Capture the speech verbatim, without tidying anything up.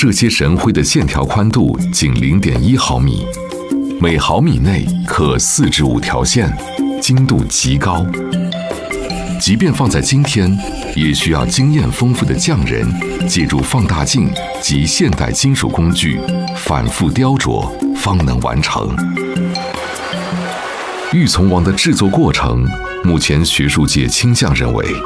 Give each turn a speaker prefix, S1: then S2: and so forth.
S1: 这些神徽的线条宽度仅 零点一毫米，每毫米内刻四至五条线，精度极高。即便放在今天，也需要经验丰富的匠人借助放大镜及现代金属工具反复雕琢，方能完成。玉琮王的制作过程，目前学术界倾向认为